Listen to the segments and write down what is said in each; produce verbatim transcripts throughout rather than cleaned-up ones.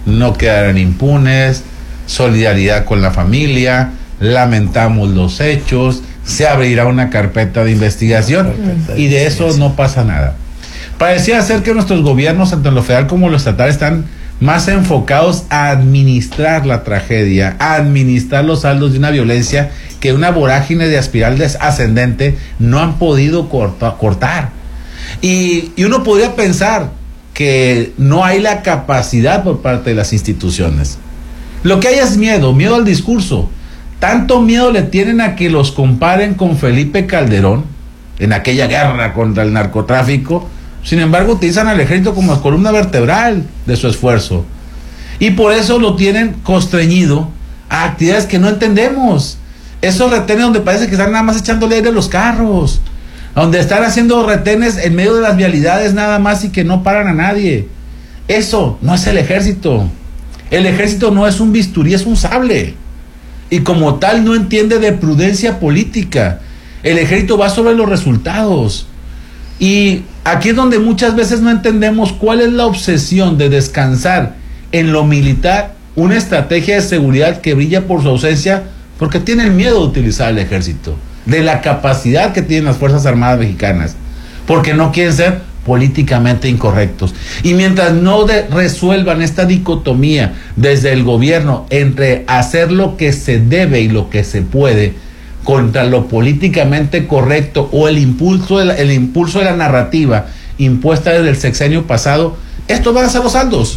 no quedarán impunes, solidaridad con la familia, lamentamos los hechos, se abrirá una carpeta de investigación y de eso no pasa nada. Parecía ser que nuestros gobiernos, tanto en lo federal como en lo estatal, están más enfocados a administrar la tragedia, a administrar los saldos de una violencia que una vorágine de espiral ascendente no han podido corta, cortar. Y, y uno podría pensar que no hay la capacidad por parte de las instituciones. Lo que hay es miedo, miedo al discurso. Tanto miedo le tienen a que los comparen con Felipe Calderón en aquella guerra contra el narcotráfico. Sin embargo, utilizan al ejército como columna vertebral de su esfuerzo. Y por eso lo tienen constreñido a actividades que no entendemos. Esos retenes donde parece que están nada más echándole aire a los carros, donde están haciendo retenes en medio de las vialidades nada más y que no paran a nadie. Eso no es el ejército. El ejército no es un bisturí, es un sable. Y como tal no entiende de prudencia política. El ejército va sobre los resultados. Y aquí es donde muchas veces no entendemos cuál es la obsesión de descansar en lo militar, una estrategia de seguridad que brilla por su ausencia, porque tienen miedo de utilizar el ejército, de la capacidad que tienen las Fuerzas Armadas mexicanas, porque no quieren ser políticamente incorrectos. Y mientras no de, resuelvan esta dicotomía desde el gobierno entre hacer lo que se debe y lo que se puede contra lo políticamente correcto o el impulso de la, el impulso de la narrativa impuesta desde el sexenio pasado, estos van a ser los saldos.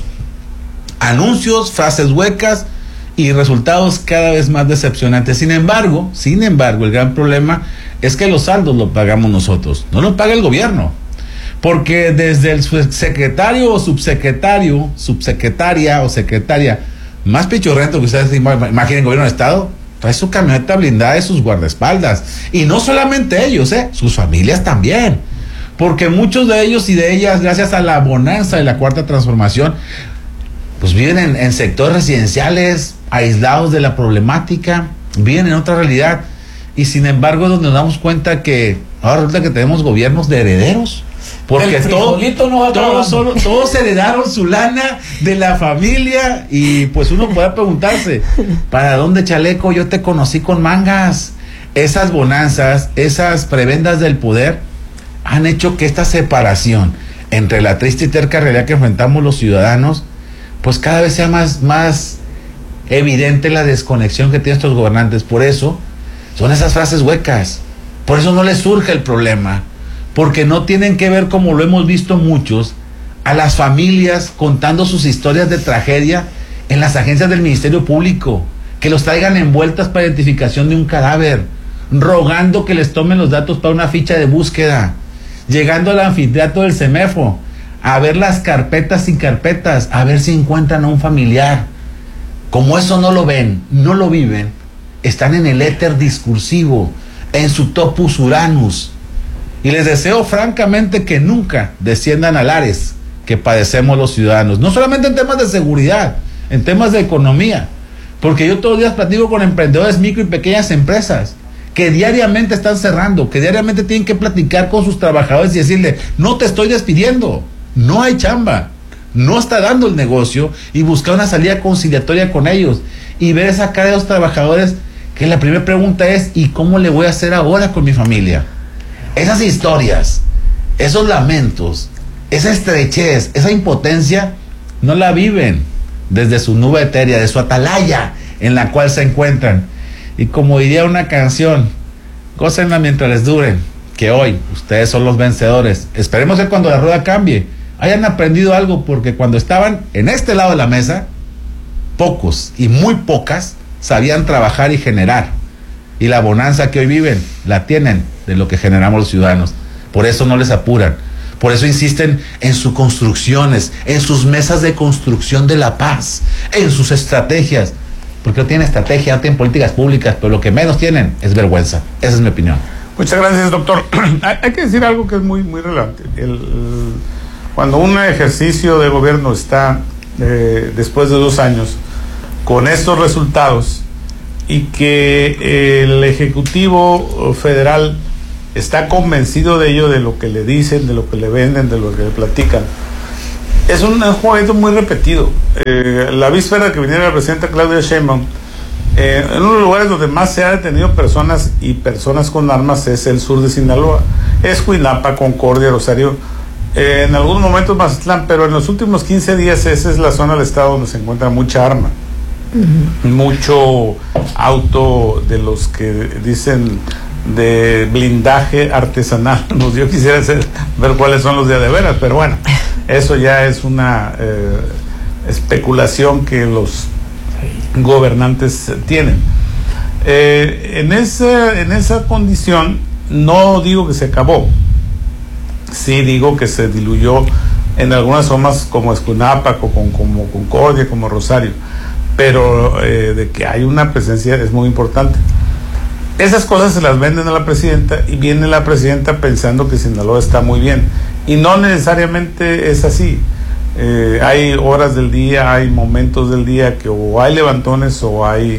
Anuncios, frases huecas y resultados cada vez más decepcionantes. Sin embargo, sin embargo, el gran problema es que los saldos los pagamos nosotros, no los paga el gobierno. Porque desde el secretario o subsecretario, subsecretaria o secretaria más pichorrento que ustedes imaginen, gobierno de estado, trae su camioneta blindada y sus guardaespaldas. Y no solamente ellos, eh, sus familias también. Porque muchos de ellos y de ellas, gracias a la bonanza de la Cuarta Transformación, pues viven en, en sectores residenciales, aislados de la problemática, viven en otra realidad. Y sin embargo, es donde nos damos cuenta que ahora resulta que tenemos gobiernos de herederos. Porque todo, no todos, solo, todos heredaron su lana de la familia. Y pues uno puede preguntarse, ¿para dónde, chaleco? Yo te conocí con mangas. Esas bonanzas, esas prebendas del poder han hecho que esta separación entre la triste y terca realidad que enfrentamos los ciudadanos, pues cada vez sea más, más evidente la desconexión que tienen estos gobernantes. Por eso son esas frases huecas, por eso no les surge el problema, porque no tienen que ver, como lo hemos visto muchos, a las familias contando sus historias de tragedia en las agencias del Ministerio Público, que los traigan envueltas para identificación de un cadáver, rogando que les tomen los datos para una ficha de búsqueda, llegando al anfiteatro del CEMEFO a ver las carpetas y carpetas, a ver si encuentran a un familiar. Como eso no lo ven, no lo viven, están en el éter discursivo, en su topus uranus. Y les deseo francamente que nunca desciendan al Ares que padecemos los ciudadanos, no solamente en temas de seguridad, en temas de economía, porque yo todos los días platico con emprendedores, micro y pequeñas empresas que diariamente están cerrando, que diariamente tienen que platicar con sus trabajadores y decirle, no te estoy despidiendo, no hay chamba, no está dando el negocio, y buscar una salida conciliatoria con ellos y ver esa cara de los trabajadores, que la primera pregunta es, ¿y cómo le voy a hacer ahora con mi familia? Esas historias, esos lamentos, esa estrechez, esa impotencia, no la viven desde su nube etérea, de su atalaya en la cual se encuentran. Y como diría una canción, gócenla mientras les duren, que hoy ustedes son los vencedores. Esperemos que cuando la rueda cambie, hayan aprendido algo, porque cuando estaban en este lado de la mesa, pocos y muy pocas sabían trabajar y generar. Y la bonanza que hoy viven, la tienen de lo que generamos los ciudadanos. Por eso no les apuran. Por eso insisten en sus construcciones, en sus mesas de construcción de la paz, en sus estrategias. Porque no tienen estrategia, no tienen políticas públicas, pero lo que menos tienen es vergüenza. Esa es mi opinión. Muchas gracias, doctor. Hay que decir algo que es muy, muy relevante. El, el, cuando un ejercicio de gobierno está, eh, después de dos años, con estos resultados, y que el Ejecutivo Federal está convencido de ello, de lo que le dicen, de lo que le venden, de lo que le platican, Es un, un jueguito muy repetido. Eh, la víspera que viniera la presidenta Claudia Sheinbaum, eh, en uno de los lugares donde más se ha detenido personas y personas con armas es el sur de Sinaloa. Es Cuinapa, Concordia, Rosario, eh, en algunos momentos Mazatlán, pero en los últimos quince días esa es la zona del estado donde se encuentra mucha arma. Uh-huh. Mucho auto de los que dicen de blindaje artesanal. Pues yo quisiera hacer, ver cuáles son los de de veras, pero bueno, eso ya es una eh, especulación que los gobernantes tienen. Eh, en esa, en esa condición no digo que se acabó, sí digo que se diluyó en algunas zonas como Escuinapa, como, como Concordia, como Rosario, pero eh, de que hay una presencia es muy importante. Esas cosas se las venden a la presidenta y viene la presidenta pensando que Sinaloa está muy bien, y no necesariamente es así. Eh, hay horas del día, hay momentos del día que o hay levantones o hay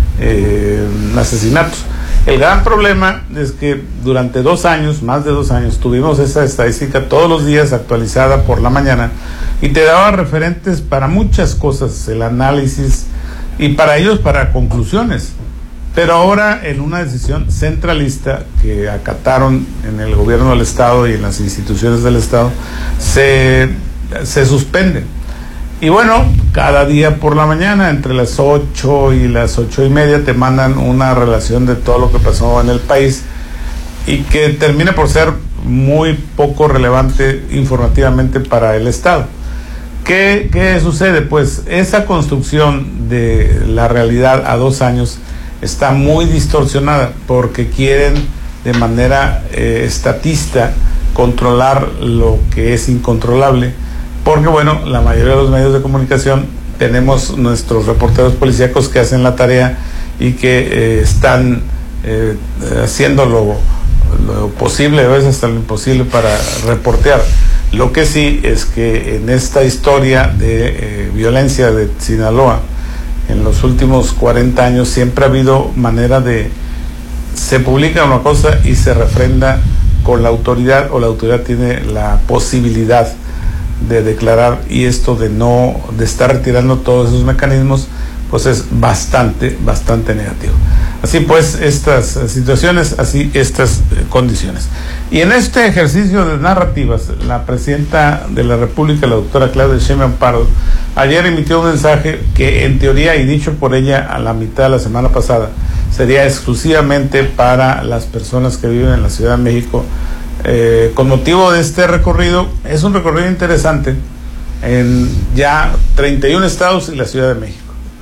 eh, asesinatos. El gran problema es que durante dos años, más de dos años, tuvimos esa estadística todos los días actualizada por la mañana y te daba referentes para muchas cosas, el análisis, y para ellos para conclusiones. Pero ahora, en una decisión centralista que acataron en el gobierno del Estado y en las instituciones del Estado, se, se suspenden. Y bueno, cada día por la mañana, entre las ocho y las ocho y media, te mandan una relación de todo lo que pasó en el país y que termina por ser muy poco relevante informativamente para el Estado. ¿Qué, qué sucede? Pues esa construcción de la realidad a dos años está muy distorsionada porque quieren de manera eh, estatista controlar lo que es incontrolable, porque bueno, la mayoría de los medios de comunicación tenemos nuestros reporteros policíacos que hacen la tarea y que eh, están eh, haciendo lo, lo posible, a veces hasta lo imposible para reportear. Lo que sí es que en esta historia de eh, violencia de Sinaloa, en los últimos cuarenta años siempre ha habido manera de, se publica una cosa y se refrenda con la autoridad, o la autoridad tiene la posibilidad de declarar, y esto de no, de estar retirando todos esos mecanismos, pues es bastante, bastante negativo. Así pues, estas situaciones, así estas eh, condiciones. Y en este ejercicio de narrativas, la presidenta de la República, la doctora Claudia Sheinbaum Pardo, ayer emitió un mensaje que en teoría, y dicho por ella a la mitad de la semana pasada, sería exclusivamente para las personas que viven en la Ciudad de México. Eh, con motivo de este recorrido, es un recorrido interesante en ya treinta y un estados y la Ciudad de México.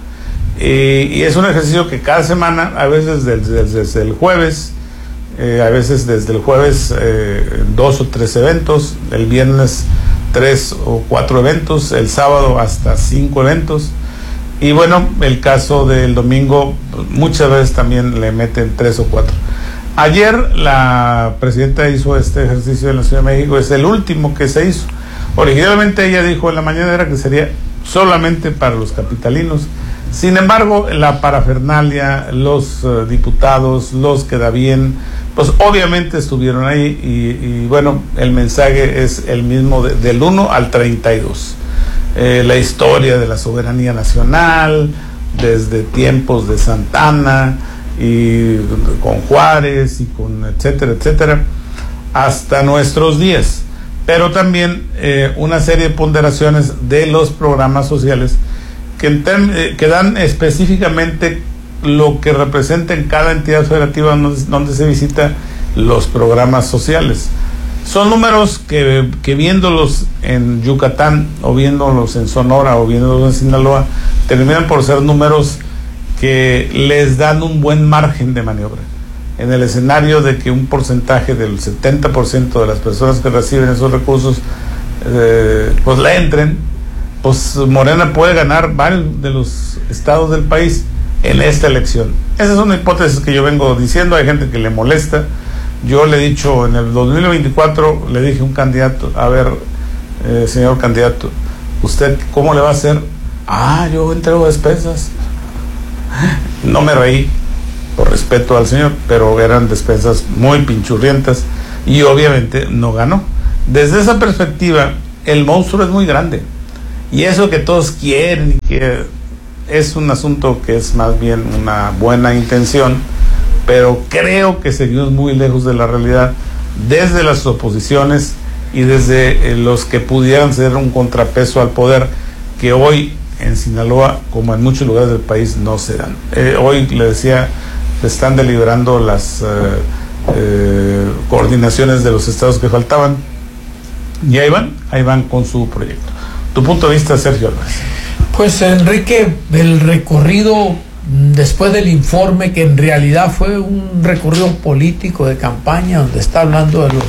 Eh, y es un ejercicio que cada semana, a veces desde, desde el jueves, eh, a veces desde el jueves eh, dos o tres eventos, el viernes tres o cuatro eventos, el sábado hasta cinco eventos, y bueno, el caso del domingo muchas veces también le meten tres o cuatro. Ayer la presidenta hizo este ejercicio en la Ciudad de México, es el último que se hizo. Originalmente ella dijo en la mañanera que sería solamente para los capitalinos. Sin embargo, la parafernalia, los uh, diputados, los que da bien, pues obviamente estuvieron ahí, y, y bueno, el mensaje es el mismo de, del uno al treinta y dos. Eh, la historia de la soberanía nacional, desde tiempos de Santana, y con Juárez, y con etcétera, etcétera, hasta nuestros días. Pero también eh, una serie de ponderaciones de los programas sociales que, eh, que dan específicamente lo que representa en cada entidad federativa donde, donde se visita los programas sociales. Son números que, que viéndolos en Yucatán, o viéndolos en Sonora, o viéndolos en Sinaloa, terminan por ser números que les dan un buen margen de maniobra. En el escenario de que un porcentaje del setenta por ciento de las personas que reciben esos recursos eh, pues le entren, pues Morena puede ganar varios de los estados del país en esta elección. Esa es una hipótesis que yo vengo diciendo. Hay gente que le molesta. Yo le he dicho en el dos mil veinticuatro, le dije a un candidato, a ver, eh, señor candidato, ¿usted cómo le va a hacer? Ah, yo entrego despensas. No me reí, por respeto al señor, pero eran despensas muy pinchurrientas y obviamente no ganó. Desde esa perspectiva, el monstruo es muy grande. Y eso que todos quieren, que es un asunto que es más bien una buena intención, pero creo que seguimos muy lejos de la realidad desde las oposiciones y desde eh, los que pudieran ser un contrapeso al poder, que hoy en Sinaloa, como en muchos lugares del país, no se dan. Eh, hoy, le decía, se están deliberando las eh, eh, coordinaciones de los estados que faltaban, y ahí van, ahí van con su proyecto. Tu punto de vista, Sergio Álvarez. Pues, Enrique, el recorrido después del informe, que en realidad fue un recorrido político de campaña, donde está hablando de los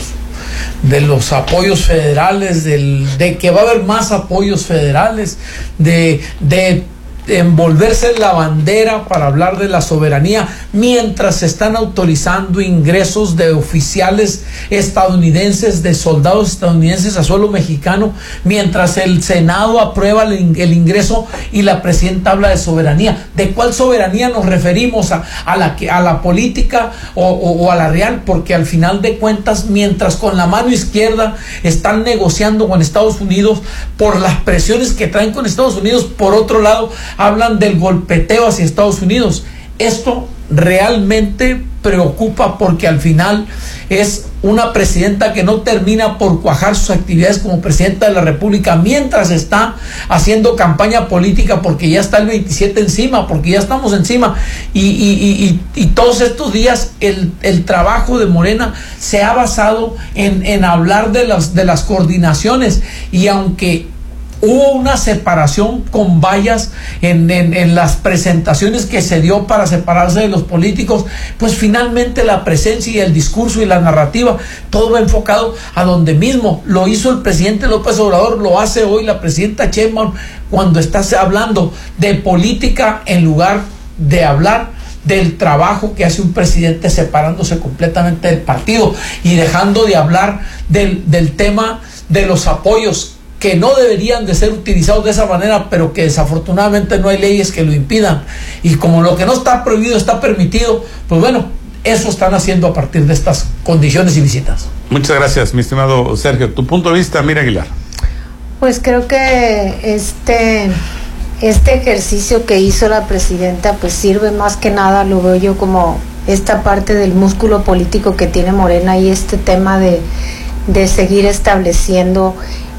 de los apoyos federales, del, de que va a haber más apoyos federales, de, de envolverse en la bandera para hablar de la soberanía, mientras se están autorizando ingresos de oficiales estadounidenses, de soldados estadounidenses a suelo mexicano, mientras el Senado aprueba el, el ingreso y la presidenta habla de soberanía. ¿De cuál soberanía nos referimos? ¿A, a, la, a la política o, o, o a la real? Porque al final de cuentas, mientras con la mano izquierda están negociando con Estados Unidos por las presiones que traen con Estados Unidos, por otro lado hablan del golpeteo hacia Estados Unidos. Esto realmente preocupa, porque al final es una presidenta que no termina por cuajar sus actividades como presidenta de la República, mientras está haciendo campaña política, porque ya está el veintisiete encima, porque ya estamos encima, y, y, y, y, y todos estos días el, el trabajo de Morena se ha basado en, en hablar de las, de las coordinaciones, y aunque hubo una separación con vallas en, en, en las presentaciones que se dio para separarse de los políticos, pues finalmente la presencia y el discurso y la narrativa, todo va enfocado a donde mismo. Lo hizo el presidente López Obrador, lo hace hoy la presidenta Sheinbaum, cuando está hablando de política en lugar de hablar del trabajo que hace un presidente, separándose completamente del partido y dejando de hablar del, del tema de los apoyos, que no deberían de ser utilizados de esa manera, pero que desafortunadamente no hay leyes que lo impidan. Y como lo que no está prohibido está permitido, pues bueno, eso están haciendo a partir de estas condiciones y visitas. Muchas gracias, mi estimado Sergio. Tu punto de vista, Mira Aguilar. Pues creo que este, este ejercicio que hizo la presidenta, pues sirve más que nada, lo veo yo como esta parte del músculo político que tiene Morena, y este tema de, de seguir estableciendo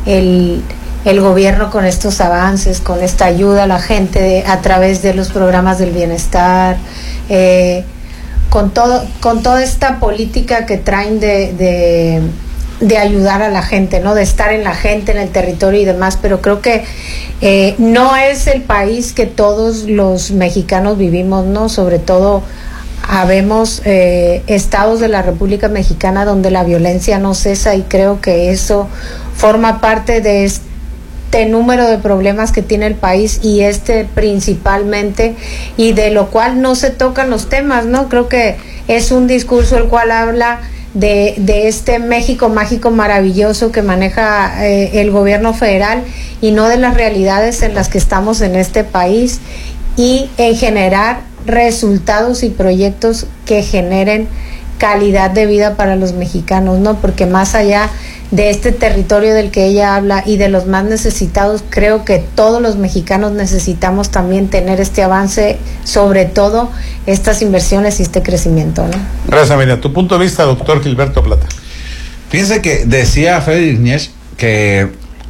El, el gobierno con estos avances, con esta ayuda a la gente de, a través de los programas del bienestar, eh, con todo, con toda esta política que traen de, de, de ayudar a la gente, ¿no? De estar en la gente, en el territorio y demás. Pero creo que eh, no es el país que todos los mexicanos vivimos, ¿no? Sobre todo habemos eh, estados de la República Mexicana donde la violencia no cesa, y creo que eso forma parte de este número de problemas que tiene el país, y este principalmente, y de lo cual no se tocan los temas, ¿no? Creo que es un discurso el cual habla de, de este México mágico maravilloso que maneja eh, el gobierno federal, y no de las realidades en las que estamos en este país, y en generar resultados y proyectos que generen calidad de vida para los mexicanos, ¿no? Porque más allá de este territorio del que ella habla y de los más necesitados, creo que todos los mexicanos necesitamos también tener este avance, sobre todo estas inversiones y este crecimiento, ¿no? Gracias, Miriam. Tu punto de vista, doctor Gilberto Plata. Fíjense que decía Friedrich Nietzsche que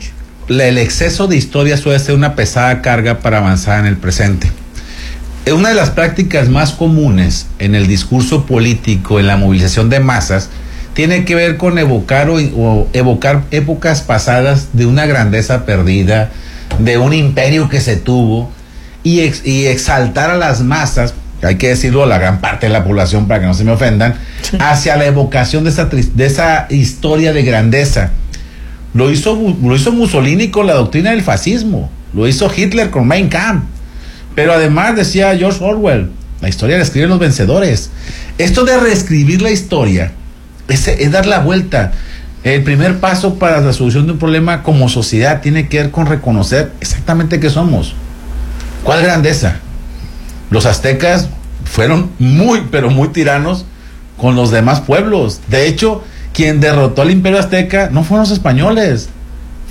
el exceso de historia suele ser una pesada carga para avanzar en el presente. Una de las prácticas más comunes en el discurso político, en la movilización de masas, tiene que ver con evocar o, o evocar épocas pasadas de una grandeza perdida, de un imperio que se tuvo, y, ex, y exaltar a las masas, hay que decirlo, la gran parte de la población para que no se me ofendan, hacia la evocación de esa, de esa historia de grandeza. Lo hizo, lo hizo Mussolini con la doctrina del fascismo, lo hizo Hitler con Mein Kampf. Pero además decía George Orwell, la historia la escriben los vencedores. Esto de reescribir la historia es, es dar la vuelta. El primer paso para la solución de un problema como sociedad tiene que ver con reconocer exactamente qué somos. ¿Cuál grandeza? Los aztecas fueron muy, pero muy tiranos con los demás pueblos. De hecho, quien derrotó al imperio azteca no fueron los españoles,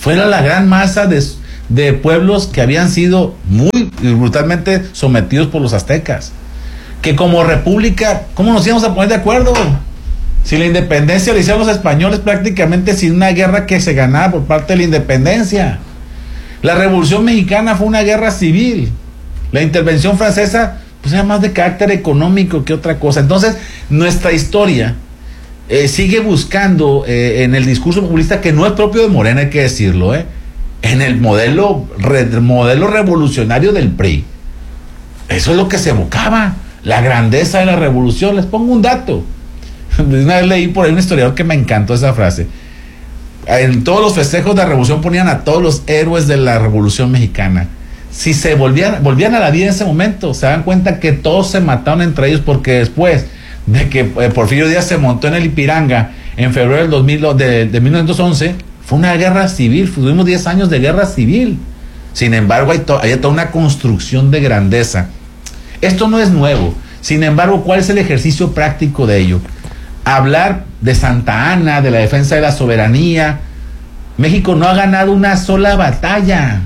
Fue la, la gran masa de, de pueblos que habían sido muy brutalmente sometidos por los aztecas. Que como república, ¿cómo nos íbamos a poner de acuerdo? Si la independencia la hicieron los españoles prácticamente sin una guerra que se ganara por parte de la independencia. La Revolución Mexicana fue una guerra civil. La intervención francesa pues era más de carácter económico que otra cosa. Entonces, nuestra historia eh, sigue buscando eh, en el discurso populista, que no es propio de Morena, hay que decirlo, eh, en el modelo, re, modelo revolucionario del P R I. Eso es lo que se evocaba, la grandeza de la revolución. Les pongo un dato. Una vez leí por ahí un historiador que me encantó esa frase. En todos los festejos de la revolución ponían a todos los héroes de la Revolución Mexicana. Si se volvían, volvían a la vida en ese momento, se dan cuenta que todos se mataron entre ellos, porque después de que eh, Porfirio Díaz se montó en el Ipiranga en febrero del dos mil, de, de mil novecientos once, fue una guerra civil, tuvimos diez años de guerra civil. Sin embargo, hay, to, hay toda una construcción de grandeza. Esto no es nuevo. Sin embargo, ¿cuál es el ejercicio práctico de ello? Hablar de Santa Ana, de la defensa de la soberanía. México no ha ganado una sola batalla.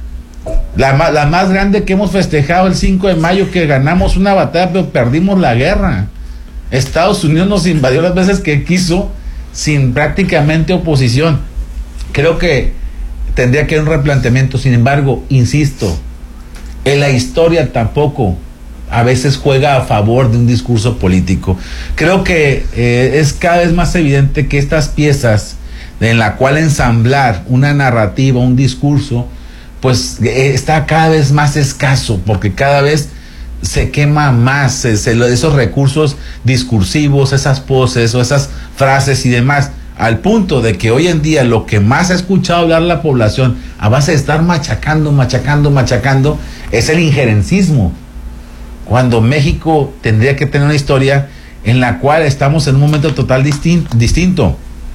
La, la más grande que hemos festejado el cinco de mayo, que ganamos una batalla pero perdimos la guerra. Estados Unidos nos invadió las veces que quiso sin prácticamente oposición. Creo que tendría que haber un replanteamiento. Sin embargo, insisto, en la historia tampoco a veces juega a favor de un discurso político. Creo que eh, es cada vez más evidente que estas piezas en la cual ensamblar una narrativa, un discurso, pues eh, está cada vez más escaso, porque cada vez se quema más se, se, esos recursos discursivos, esas poses o esas frases y demás, al punto de que hoy en día lo que más ha escuchado hablar la población, a base de estar machacando, machacando, machacando, es el injerencismo, cuando México tendría que tener una historia en la cual estamos en un momento total distin- distinto.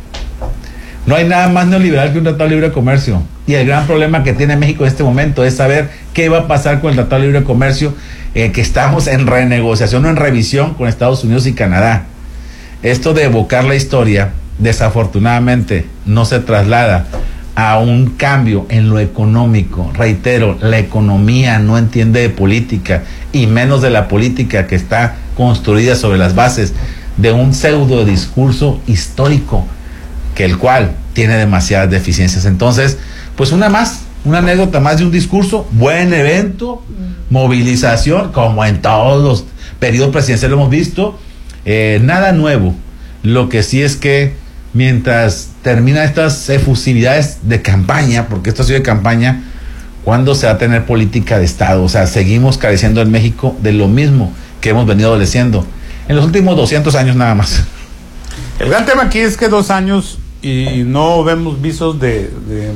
No hay nada más neoliberal que un tratado de libre comercio. Y el gran problema que tiene México en este momento es saber qué va a pasar con el tratado de libre comercio, eh, que estamos en renegociación o en revisión con Estados Unidos y Canadá. Esto de evocar la historia, desafortunadamente, no se traslada a un cambio en lo económico. Reitero, la economía no entiende de política, y menos de la política que está construida sobre las bases de un pseudo discurso histórico, que el cual tiene demasiadas deficiencias. Entonces, pues una más, una anécdota más de un discurso, buen evento, movilización, como en todos los periodos presidenciales hemos visto, eh, nada nuevo. Lo que sí es que mientras termina estas efusividades de campaña, porque esto ha sido de campaña, ¿cuándo se va a tener política de Estado? O sea, seguimos careciendo en México de lo mismo que hemos venido adoleciendo en los últimos doscientos años nada más. El gran tema aquí es que dos años y no vemos visos de, de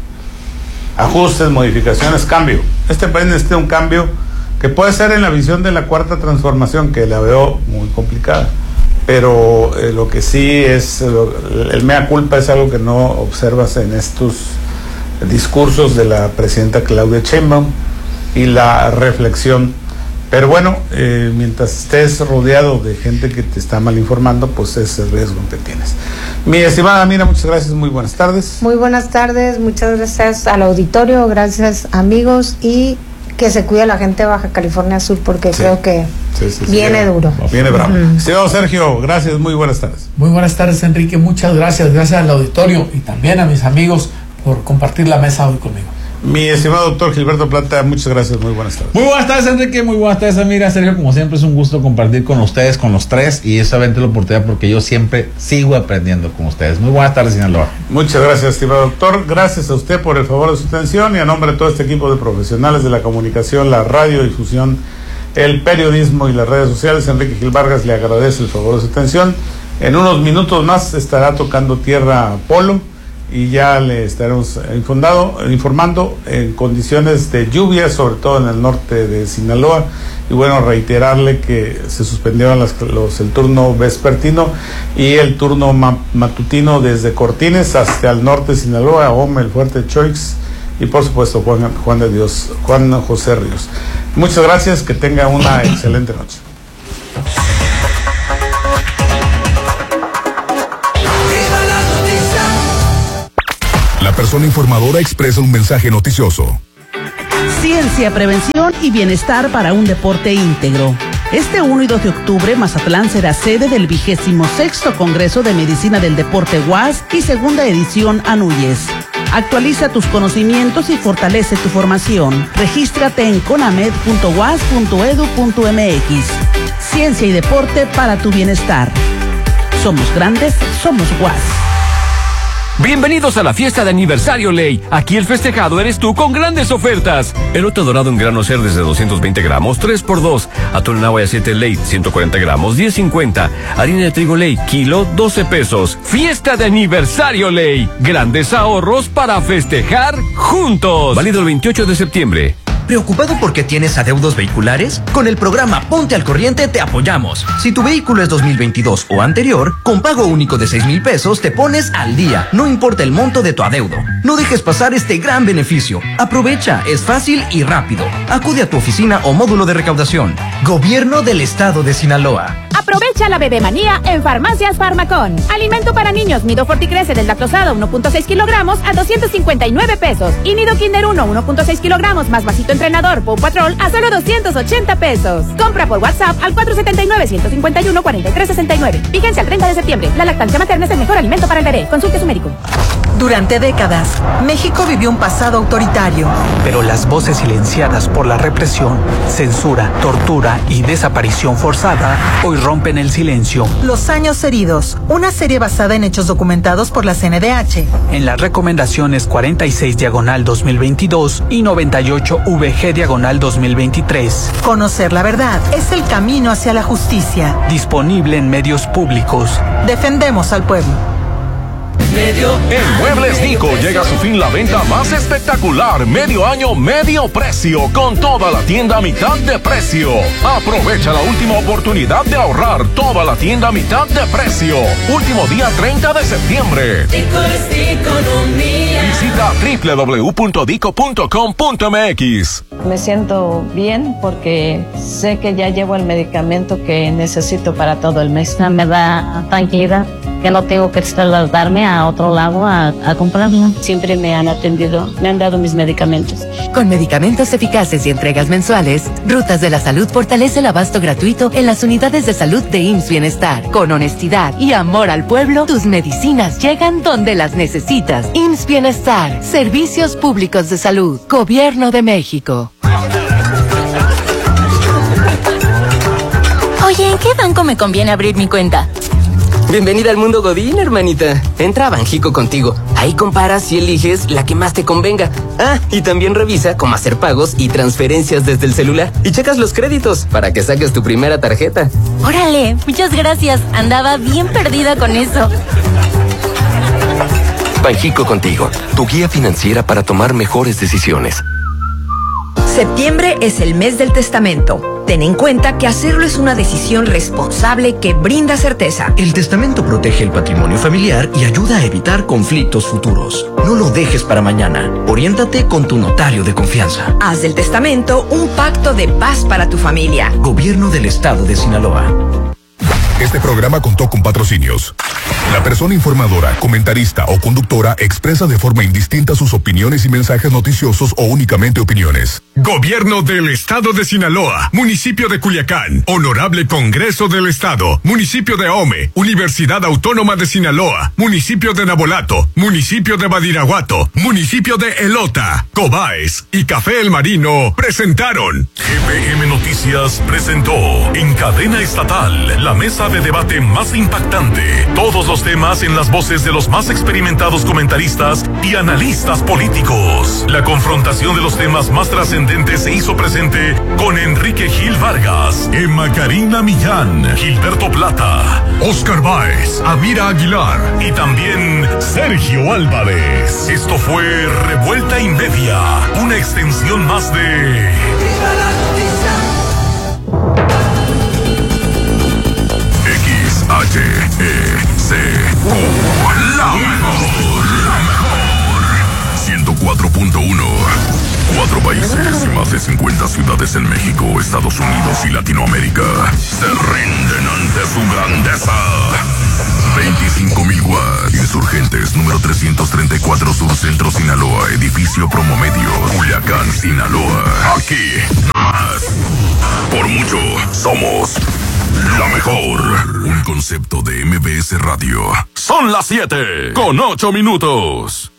ajustes, modificaciones, cambio. Este país necesita un cambio que puede ser en la visión de la cuarta transformación, que la veo muy complicada, pero eh, lo que sí es, el, el mea culpa es algo que no observas en estos discursos de la presidenta Claudia Sheinbaum y la reflexión. Pero bueno, eh, mientras estés rodeado de gente que te está mal informando, pues es el riesgo que tienes. Mi estimada Mira, muchas gracias, muy buenas tardes. Muy buenas tardes, muchas gracias al auditorio, gracias amigos, y que se cuide la gente de Baja California Sur, porque sí, creo que sí, sí, sí, viene sí, duro. Viene bravo. Uh-huh. Estimado Sergio, gracias, muy buenas tardes. Muy buenas tardes, Enrique, muchas gracias, gracias al auditorio y también a mis amigos por compartir la mesa hoy conmigo. Mi estimado doctor Gilberto Plata, muchas gracias, muy buenas tardes. Muy buenas tardes, Enrique, muy buenas tardes, Amira, Sergio, como siempre es un gusto compartir con ustedes, con los tres, y esa vente la oportunidad porque yo siempre sigo aprendiendo con ustedes. Muy buenas tardes, Sinaloa. Muchas gracias, estimado doctor, gracias a usted por el favor de su atención, y a nombre de todo este equipo de profesionales de la comunicación, la radiodifusión, el periodismo y las redes sociales, Enrique Gil Vargas le agradece el favor de su atención. En unos minutos más estará tocando tierra Polo, y ya le estaremos infundado, informando en condiciones de lluvia, sobre todo en el norte de Sinaloa. Y bueno, reiterarle que se suspendieron las, los, el turno vespertino y el turno ma, matutino desde Cortines hasta el norte de Sinaloa, Ome, el Fuerte Choix y por supuesto Juan, Juan de Dios, Juan José Ríos. Muchas gracias, que tenga una excelente noche. La persona informadora expresa un mensaje noticioso. Ciencia, prevención y bienestar para un deporte íntegro. Este uno y dos de octubre, Mazatlán será sede del vigésimo sexto Congreso de Medicina del Deporte U A S y segunda edición ANUYES. Actualiza tus conocimientos y fortalece tu formación. Regístrate en conamed punto u a s punto edu punto m x. Ciencia y deporte para tu bienestar. Somos grandes, somos U A S. Bienvenidos a la fiesta de aniversario Ley. Aquí el festejado eres tú con grandes ofertas. Elote dorado en grano ser desde doscientos veinte gramos, tres por dos. Atún en agua y aceite Ley, ciento cuarenta gramos, diez cincuenta. Harina de trigo Ley, kilo, doce pesos. Fiesta de aniversario Ley. Grandes ahorros para festejar juntos. Válido el veintiocho de septiembre. ¿Preocupado porque tienes adeudos vehiculares? Con el programa Ponte al Corriente te apoyamos. Si tu vehículo es dos mil veintidós o anterior, con pago único de seis mil pesos te pones al día, no importa el monto de tu adeudo. No dejes pasar este gran beneficio. Aprovecha, es fácil y rápido. Acude a tu oficina o módulo de recaudación. Gobierno del Estado de Sinaloa. Aprovecha la bebemanía en Farmacias Farmacón. Alimento para niños Nido Forticrece del lactosado uno punto seis kilogramos a doscientos cincuenta y nueve pesos. Y Nido Kinder uno uno punto seis kilogramos más vasito entrenador Paw Patrol a solo doscientos ochenta pesos. Compra por WhatsApp al cuatro siete nueve, uno cinco uno, cuatro tres seis nueve. Vigencia al treinta de septiembre. La lactancia materna es el mejor alimento para el bebé. Consulte a su médico. Durante décadas, México vivió un pasado autoritario. Pero las voces silenciadas por la represión, censura, tortura y desaparición forzada hoy rompen el silencio. Los años heridos, una serie basada en hechos documentados por la C N D H. En las recomendaciones cuarenta y seis diagonal dos mil veintidós y noventa y ocho V G diagonal dos mil veintitrés. Conocer la verdad es el camino hacia la justicia. Disponible en medios públicos. Defendemos al pueblo. En Muebles Nico llega a su fin la venta más espectacular, medio año, medio precio, con toda la tienda a mitad de precio. Aprovecha la última oportunidad de ahorrar, toda la tienda a mitad de precio. Último día treinta de septiembre. Visita doble u doble u doble u punto dico punto com punto m x. Me siento bien porque sé que ya llevo el medicamento que necesito para todo el mes. Me da tranquilidad que no tengo que trasladarme a otro lado a, a comprarlo. Siempre me han atendido, me han dado mis medicamentos. Con medicamentos eficaces y entregas mensuales, Rutas de la Salud fortalece el abasto gratuito en las unidades de salud de I M S S Bienestar. Con honestidad y amor al pueblo, tus medicinas llegan donde las necesitas. I M S S Bienestar, Servicios Públicos de Salud, Gobierno de México. Oye, ¿en qué banco me conviene abrir mi cuenta? Bienvenida al mundo Godín, hermanita. Entra a Banjico Contigo. Ahí comparas y eliges la que más te convenga. Ah, y también revisa cómo hacer pagos y transferencias desde el celular. Y checas los créditos para que saques tu primera tarjeta. Órale, muchas gracias. Andaba bien perdida con eso. Banjico Contigo, tu guía financiera para tomar mejores decisiones. Septiembre es el mes del testamento. Ten en cuenta que hacerlo es una decisión responsable que brinda certeza. El testamento protege el patrimonio familiar y ayuda a evitar conflictos futuros. No lo dejes para mañana. Oriéntate con tu notario de confianza. Haz del testamento un pacto de paz para tu familia. Gobierno del Estado de Sinaloa. Este programa contó con patrocinios. La persona informadora, comentarista o conductora expresa de forma indistinta sus opiniones y mensajes noticiosos o únicamente opiniones. Gobierno del Estado de Sinaloa, Municipio de Culiacán, Honorable Congreso del Estado, Municipio de Ahome, Universidad Autónoma de Sinaloa, Municipio de Nabolato, Municipio de Badiraguato, Municipio de Elota, Cobaes y Café El Marino presentaron. G P M Noticias presentó en cadena estatal la mesa de debate más impactante. Todos los temas en las voces de los más experimentados comentaristas y analistas políticos. La confrontación de los temas más trascendentes se hizo presente con Enrique Gil Vargas, Emma Karina Millán, Gilberto Plata, Oscar Báez, Amira Aguilar y también Sergio Álvarez. Esto fue Revuelta y Media, una extensión más de... X H E C U, la mejor, la mejor. ciento cuatro punto uno. Cuatro países y más de cincuenta ciudades en México, Estados Unidos y Latinoamérica se rinden ante su grandeza. veinticinco mil watts. Insurgentes número trescientos treinta y cuatro Sur Centro Sinaloa. Edificio Promomedio. Culiacán, Sinaloa. Aquí, más. Por mucho, somos la mejor. Un concepto de M B S Radio. Son las siete con ocho minutos.